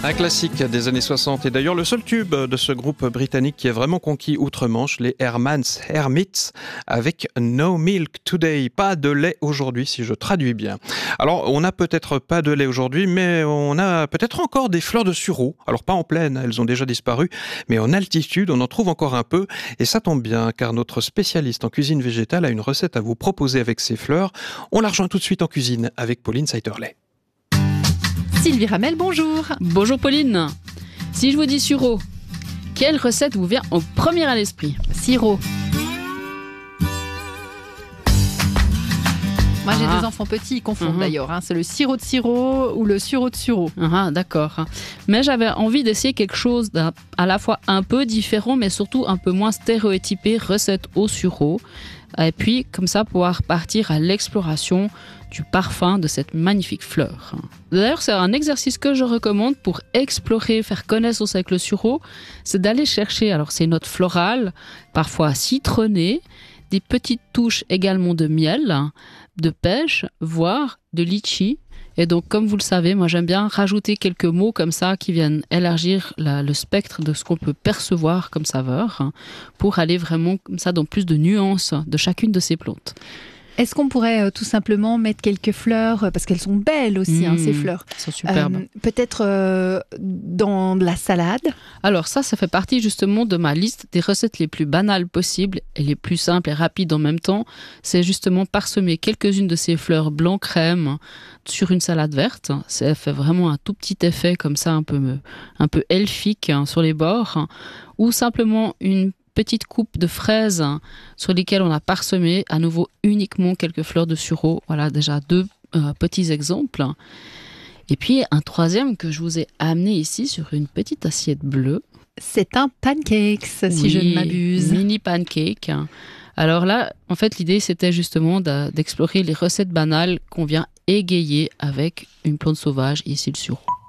Un classique des années 60 et d'ailleurs le seul tube de ce groupe britannique qui est vraiment conquis outre-Manche, les Hermits, avec No Milk Today, pas de lait aujourd'hui si je traduis bien. Alors on n'a peut-être pas de lait aujourd'hui, mais on a peut-être encore des fleurs de sureau. Alors pas en plaine, elles ont déjà disparu, mais en altitude on en trouve encore un peu et ça tombe bien car notre spécialiste en cuisine végétale a une recette à vous proposer avec ces fleurs. On la rejoint tout de suite en cuisine avec Pauline Seiterley. Sylvie Ramel, bonjour. Bonjour Pauline. Si je vous dis sureau, quelle recette vous vient en premier à l'esprit ? Sirop. Moi, j'ai deux enfants petits, ils confondent d'ailleurs. C'est le sirop de sirop ou le sureau de sureau. D'accord. Mais j'avais envie d'essayer quelque chose à la fois un peu différent, mais surtout un peu moins stéréotypé, recette au sureau. Et puis, comme ça, pouvoir partir à l'exploration du parfum de cette magnifique fleur. D'ailleurs, c'est un exercice que je recommande pour explorer, faire connaissance avec le sureau. C'est d'aller chercher, alors ces notes florales, parfois citronnées, des petites touches également de miel, de pêche, voire de litchi. Et donc, comme vous le savez, moi j'aime bien rajouter quelques mots comme ça qui viennent élargir le spectre de ce qu'on peut percevoir comme saveur pour aller vraiment comme ça dans plus de nuances de chacune de ces plantes. Est-ce qu'on pourrait tout simplement mettre quelques fleurs, parce qu'elles sont belles aussi, ces fleurs. Elles sont superbes. Peut-être dans de la salade. Alors ça fait partie justement de ma liste des recettes les plus banales possibles et les plus simples et rapides en même temps. C'est justement parsemer quelques-unes de ces fleurs blanc crème sur une salade verte. Ça fait vraiment un tout petit effet comme ça, un peu elfique sur les bords. Ou simplement une petite coupe de fraises sur lesquelles on a parsemé à nouveau uniquement quelques fleurs de sureau. Voilà déjà deux petits exemples. Et puis un troisième que je vous ai amené ici sur une petite assiette bleue. C'est un pancake, si je ne m'abuse. Mini pancake. Alors là, en fait, l'idée c'était justement d'explorer les recettes banales qu'on vient égayer avec une plante sauvage, ici le sureau.